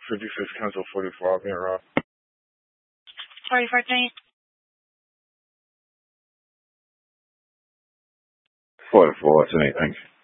56 cancel 44, I'll be around. 44 tonight. 44 tonight, thanks.